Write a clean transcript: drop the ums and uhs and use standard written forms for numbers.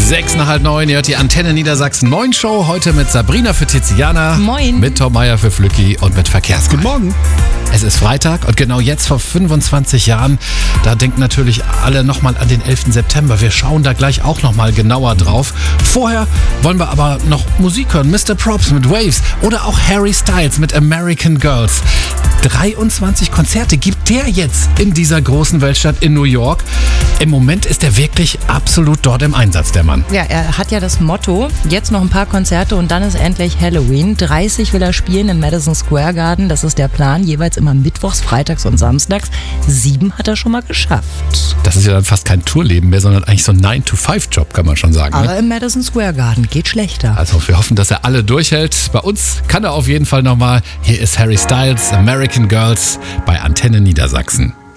6 nach halb 9, ihr hört die Antenne Niedersachsen Morgenshow. Heute mit Sabrina für Tiziana. Moin. Mit Tom Meier für Flücki und mit Verkehrsmann. Guten Morgen. Es ist Freitag und genau jetzt vor 25 Jahren, da denken natürlich alle nochmal an den 11. September. Wir schauen da gleich auch nochmal genauer drauf. Vorher wollen wir aber noch Musik hören. Mr. Props mit Waves oder auch Harry Styles mit American Girls. 23 Konzerte gibt der jetzt in dieser großen Weltstadt in New York. Im Moment ist er wirklich absolut dort im Einsatz, der Mann. Ja, er hat ja das Motto, jetzt noch ein paar Konzerte und dann ist endlich Halloween. 30 will er spielen im Madison Square Garden, das ist der Plan, jeweils immer mittwochs, freitags und samstags. 7 hat er schon mal geschafft. Das ist ja dann fast kein Tourleben mehr, sondern eigentlich so ein 9-to-5-Job, kann man schon sagen. Aber Ne? im Madison Square Garden geht schlechter. Also wir hoffen, dass er alle durchhält. Bei uns kann er auf jeden Fall nochmal. Hier ist Harry Styles, American Girls bei Antenne Niedersachsen.